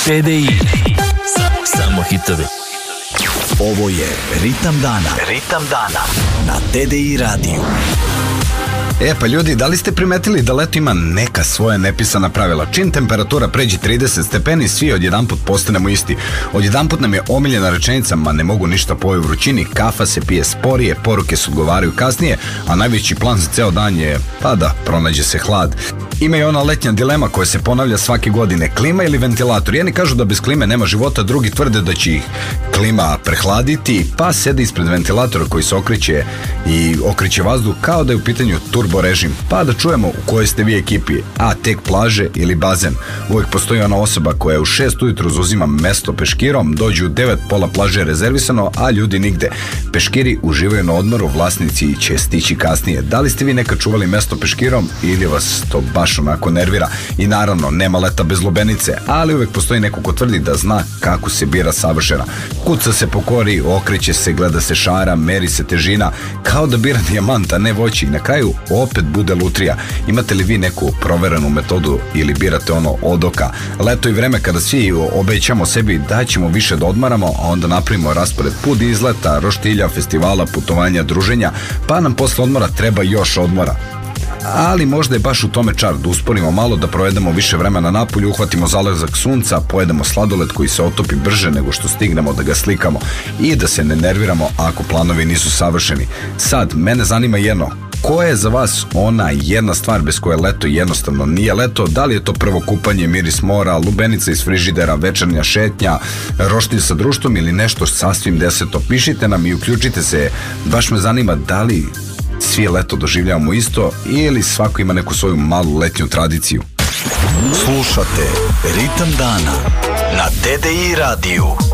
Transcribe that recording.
TDI. Samo hitovi. Ovo je Ritam dana. Ritam dana na TDI radiju. Pa ljudi, da li ste primetili da leto ima neka svoja nepisana pravila? Čim temperatura pređe 30 stepeni, svi odjedanput postanemo isti. Odjedanput nam je omiljena rečenica, ma ne mogu ništa po ovoj vrućini, kafa se pije sporije, poruke se odgovaraju kasnije, a najveći plan za ceo dan je, pa da, pronađe se hlad. Ima i ona letnja dilema koja se ponavlja svake godine, klima ili ventilator. Jedni kažu da bez klime nema života, drugi tvrde da će ih klima prehladiti, pa sede ispred ventilatora koji se okreće i okreće vazduh kao da je u pitanju turbo režim. Pa da čujemo u kojoj ste vi ekipi, a tek plaže ili bazen. Uvijek postoji ona osoba koja u 6 ujutru zauzima mesto peškirom, dođu u 9, pola plaže je rezervisano, a ljudi nigde. Peškiri uživaju na odmoru, vlasnici će stići kasnije. Da li ste vi nekad čuvali mesto peškirom ili vas to baš onako nervira? I naravno, nema leta bez lubenice, ali uvijek postoji neko ko tvrdi da zna kako se bira savršena. Kuca se po kori, okreće se, gleda se šara, meri se težina, kao da bira dijamant, a ne voći. Na kraju opet bude lutrija. Imate li vi neku proverenu metodu ili birate ono od oka? Leto i vreme kada svi obećamo sebi da ćemo više da odmaramo, a onda napravimo raspored put izleta, roštilja, festivala, putovanja, druženja, pa nam posle odmora treba još odmora. Ali možda je baš u tome čar da usporimo malo, da provedemo više vremena napolju, uhvatimo zalazak sunca, pojedemo sladoled koji se otopi brže nego što stignemo da ga slikamo i da se ne nerviramo ako planovi nisu savršeni. Sad, mene zanima jedno, koja je za vas ona jedna stvar bez koje leto jednostavno nije leto? Da li je to prvo kupanje, miris mora, lubenica iz frižidera, večernja šetnja, roštilj sa društvom ili nešto sasvim deseto? Pišite nam i uključite se, baš me zanima da li svi leto doživljavamo isto ili svako ima neku svoju malu letnju tradiciju. Slušate Ritam dana na TDI radiju.